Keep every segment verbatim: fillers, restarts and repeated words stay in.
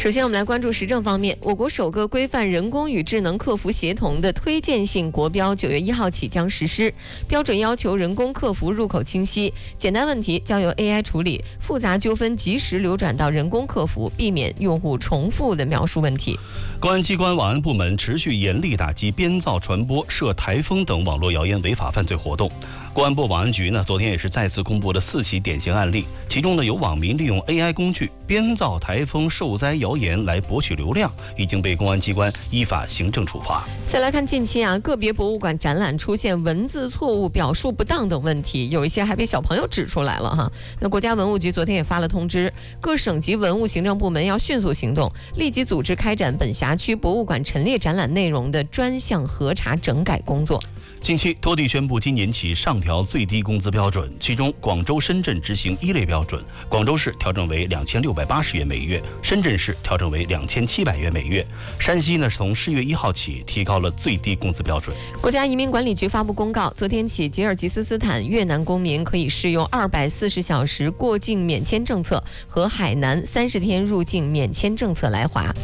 首先，我们来关注时政方面。我国首个规范人工与智能客服协同的推荐性国标，九月一号起将实施。标准要求人工客服入口清晰，简单问题交由 A I 处理，复杂纠纷及时流转到人工客服，避免用户重复的描述问题。 公安机关网安部门持续严厉打击编造、传播、涉台风等网络谣言违法犯罪活动。公安部网安局呢，昨天也是再次公布了四起典型案例，其中呢有网民利用 A I 工具编造台风受灾谣言来博取流量，已经被公安机关依法行政处罚。 再来看近期啊，个别博物馆展览出现文字错误、表述不当等问题，有一些还被小朋友指出来了哈。那国家文物局昨天也发了通知，各省级文物行政部门要迅速行动，立即组织开展本辖区博物馆陈列展览内容的专项核查整改工作。 近期，多地宣布今年起上调最低工资标准，其中广州、深圳执行一类标准，广州市调整为两千六百八十元每月，深圳市调整为两千七百元每月。山西呢，从十月一号起提高了最低工资标准。 国家移民管理局发布公告，昨天起，吉尔吉斯斯坦、越南公民可以适用二百四十小时过境免签政策和海南三十天入境免签政策来华。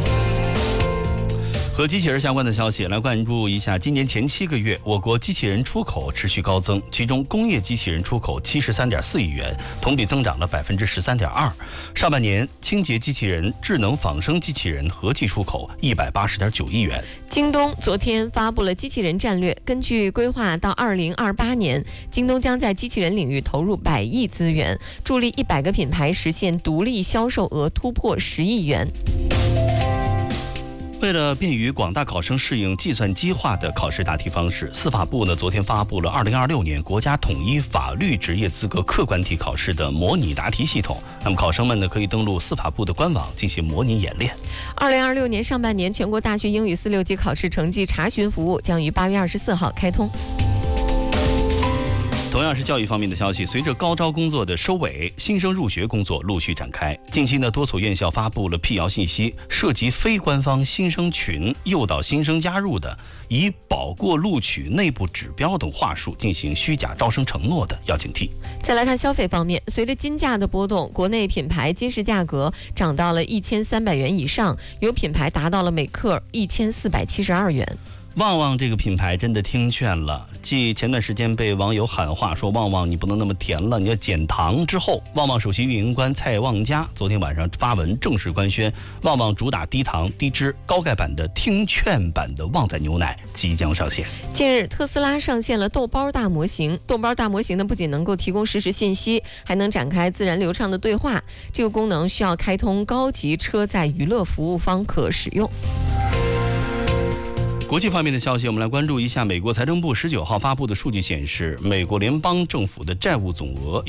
和机器人相关的消息，来关注一下。今年前七个月，我国机器人出口持续高增，其中工业机器人出口七十三点四亿元，同比增长了百分之十三点二。上半年，清洁机器人、智能仿生机器人合计出口一百八十点九亿元。 京东昨天发布了机器人战略，根据规划，到二零二八年，京东将在机器人领域投入百亿资源，助力一百个品牌实现独立销售额突破十亿元。 为了便于广大考生适应计算机化的考试答题方式，司法部呢昨天发布了二零二六年国家统一法律职业资格客观题考试的模拟答题系统。那么考生们呢可以登录司法部的官网进行模拟演练。 二零二六年上半年，全国大学英语四六级考试成绩查询服务将于八月二十四号开通。 同样是教育方面的消息，随着高招工作的收尾，新生入学工作陆续展开。近期呢，多所院校发布了辟谣信息，涉及非官方新生群诱导新生加入的，以保过录取内部指标等话术进行虚假招生承诺的，要警惕。 再来看消费方面，随着金价的波动，国内品牌金饰价格涨到了一千三百元以上，有品牌达到了每克一千四百七十二元。 旺旺这个品牌真的听劝了，继前段时间被网友喊话说旺旺你不能那么甜了，你要减糖之后，旺旺首席运营官蔡旺佳昨天晚上发文正式官宣，旺旺主打低糖低脂高钙版的听劝版的旺仔牛奶即将上线。 近日，特斯拉上线了豆包大模型，豆包大模型呢不仅能够提供实时信息，还能展开自然流畅的对话，这个功能需要开通高级车载娱乐服务方可使用。 国际方面的消息，我们来关注一下美国财政部十九号发布的数据显示，美国联邦政府的债务总额